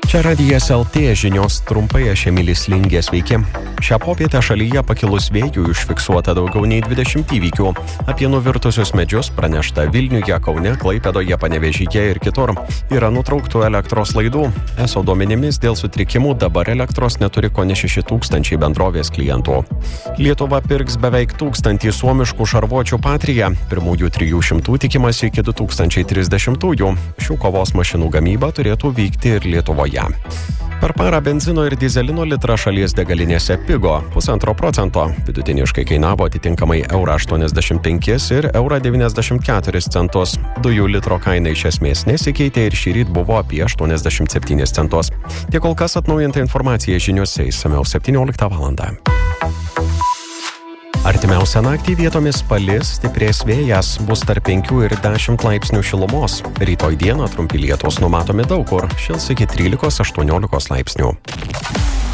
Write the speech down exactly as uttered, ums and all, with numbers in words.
Čia Radijas L T žinios trumpai, aš Emilis Lingė, sveiki. Šią popietę šalyje pakilus vėjui užfiksuota daugiau nei dvidešimt įvykių. Apie nuvirtusius medžius pranešta Vilniuje, Kaune, Klaipėdoje, Panevėžyje ir kitur. Yra nutrauktų elektros laidų. Eso duomenimis dėl sutrikimų dabar elektros neturi kone šeši tūkstančiai bendrovės klientų. Lietuva pirks beveik tūkstantį suomiškų šarvuočių Patria. Pirmųjų trijų šimtų tikimasi iki du tūkstančiai trisdešimtųjų. Šių kovos mašinų gamyba turėtų vykti ir Lietuvoje. Per parą benzino ir dizelino litrą šalies degalinėse pigo pusantro procento. Vidutiniškai kainavo atitinkamai eurą aštuoniasdešimt penkis ir eurą devyniasdešimt keturis centus. Dujų litro kaina iš esmės nesikeitė ir šįryt buvo apie aštuoniasdešimt septynis centus. Tiek kol kas atnaujinta informacija žiniose išsamiau septynioliktą valandą. Artimiausią naktį vietomis palis, stiprės vėjas, bus tarp penkių ir dešimt laipsnių šilumos. Rytoj dieną trumpi lietūs numatomi daug kur, šils iki trylikos aštuoniolikos laipsnių.